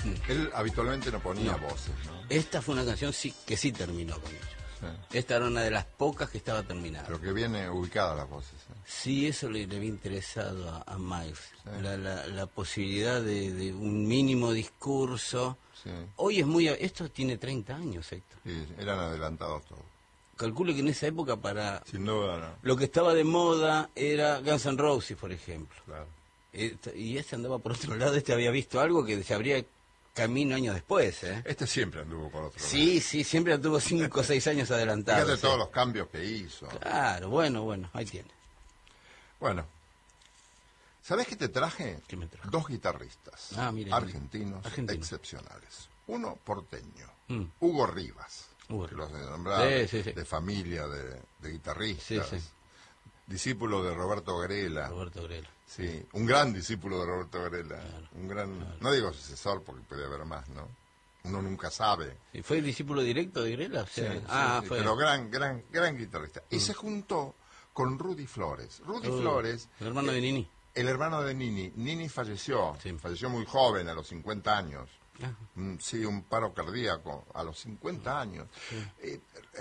Él habitualmente no ponía No. voces, ¿no? Esta fue una canción que sí terminó con ellos. Sí. Esta era una de las pocas que estaba terminada. Pero que viene ubicada las voces. Sí, eso le había interesado a Miles. Sí. La posibilidad de un mínimo discurso. Sí. Hoy es muy... Esto tiene 30 años, Héctor. Sí, eran adelantados todos. Calcule que en esa época para... Sin duda, no. Lo que estaba de moda era Guns N' Roses, por ejemplo. Claro. Y este andaba por otro lado, este había visto algo que se abría camino años después, ¿eh? Este siempre anduvo por otro lado. Sí, siempre tuvo 5 o 6 años adelantados. Fíjate todos los cambios que hizo. Claro, bueno, ahí tiene. Bueno, ¿sabés qué te traje? ¿Qué me trajo? 2 guitarristas argentinos excepcionales. Uno porteño, Hugo Rivas, Hugo que los he nombrado, sí. de familia de guitarristas, Sí. discípulo de Roberto Grela. Roberto Grela. Sí, un gran discípulo de Roberto Grela. Claro, un gran, no digo sucesor porque puede haber más, ¿no? Uno nunca sabe. ¿Y fue discípulo directo de Grela? O sea, Sí, fue. pero gran guitarrista. Y se juntó con Rudy Flores. Rudy Flores... El hermano de Nini. El hermano de Nini. Nini falleció. Sí. Falleció muy joven, a los 50 años. Ah. Sí, un paro cardíaco, a los 50 años. Sí.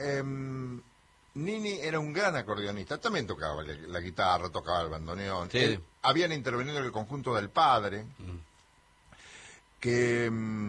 Nini era un gran acordeonista. También tocaba la guitarra, tocaba el bandoneón. Sí. Habían intervenido en el conjunto del padre, que...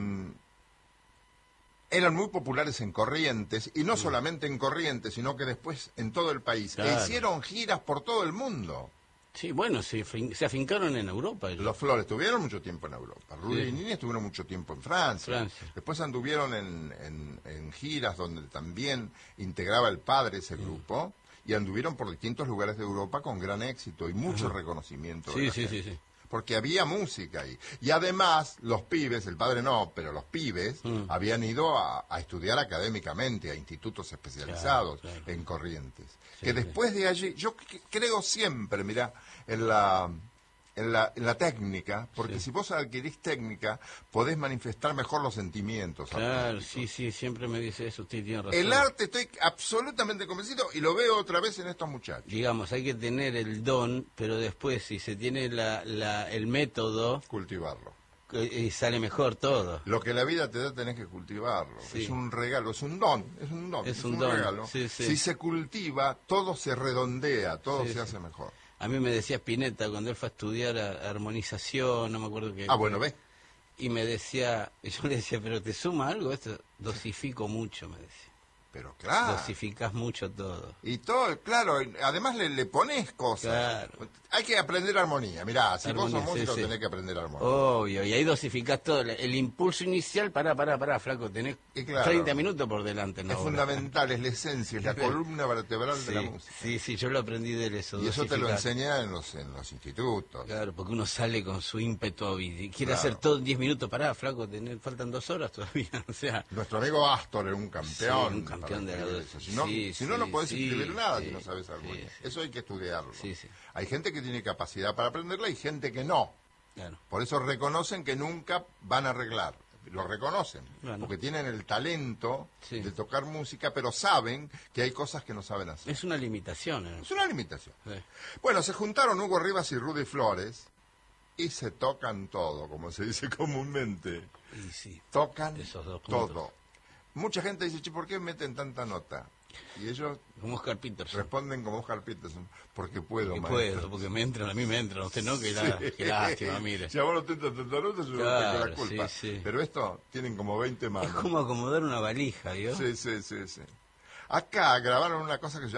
eran muy populares en Corrientes, y no solamente en Corrientes, sino que después en todo el país. Claro. E hicieron giras por todo el mundo. Sí, bueno, se afincaron en Europa. Ellos. Los Flores estuvieron mucho tiempo en Europa. Rudy y Nini estuvieron mucho tiempo en Francia. Después anduvieron en giras donde también integraba el padre ese grupo, y anduvieron por distintos lugares de Europa con gran éxito y mucho reconocimiento. de la gente. Sí. Porque había música ahí. Y además, los pibes, el padre no, pero los pibes habían ido a estudiar académicamente a institutos especializados en Corrientes. Sí, que después de allí, yo creo siempre, mirá, en la técnica, porque si vos adquirís técnica, podés manifestar mejor los sentimientos. Claro, sí, siempre me dice eso, usted tiene razón. El arte, estoy absolutamente convencido, y lo veo otra vez en estos muchachos. Digamos, hay que tener el don, pero después, si se tiene el método... Cultivarlo. Y sale mejor todo. Lo que la vida te da tenés que cultivarlo. Sí. Es un regalo, es un don. Es un regalo. Sí. Si se cultiva, todo se redondea, todo se hace mejor. A mí me decía Spinetta cuando él fue a estudiar armonización, no me acuerdo qué. Bueno, ¿ves? Y me decía, yo le decía, pero ¿te suma algo esto? Dosifico mucho, me decía. Pero claro. Dosificás mucho todo. Y todo, claro, además le pones cosas. Claro. Hay que aprender armonía. Mirá, si vos sos Armonía, músico sí. tenés que aprender armonía. Obvio, y ahí dosificás todo. El impulso inicial, pará, flaco, tenés Y claro, 30 minutos por delante. Es fundamental, es la esencia, es la columna vertebral de la música. Sí, yo lo aprendí de él eso. Y eso te lo dosificar. enseña en los institutos. Claro, porque uno sale con su ímpetu y quiere hacer todo en 10 minutos. Pará, flaco, faltan 2 horas todavía. O sea, nuestro amigo Astor era un campeón. Sí, un campeón de la eso. Si no, no podés escribir nada si no sabes armonía. Eso hay que estudiarlo. Sí. Hay gente que tiene capacidad para aprenderla y gente que no. Claro. Por eso reconocen que nunca van a arreglar. Lo reconocen. Claro. Porque tienen el talento de tocar música, pero saben que hay cosas que no saben hacer. Es una limitación. Es una limitación. Sí. Bueno, se juntaron Hugo Rivas y Rudy Flores y se tocan todo, como se dice comúnmente. Y sí. Tocan Esos dos puntos. todo. Mucha gente dice, che, ¿por qué meten tanta nota? Y ellos como Oscar Peterson. responden como Oscar Peterson, porque puedo, porque me entran, a mí me entran, usted no, que lástima, mire. Si a vos no te entran tanta nota, yo no tengo la culpa. Sí. Pero esto tienen como 20 manos. Es como acomodar una valija, ¿vio? Sí. Acá grabaron una cosa que se llama